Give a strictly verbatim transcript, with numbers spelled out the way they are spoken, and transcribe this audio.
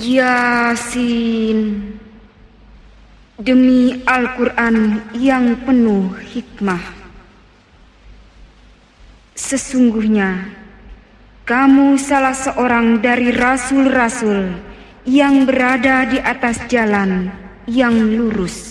Yasin. Demi Al-Quran yang penuh hikmah, sesungguhnya kamu salah seorang dari rasul-rasul yang berada di atas jalan yang lurus.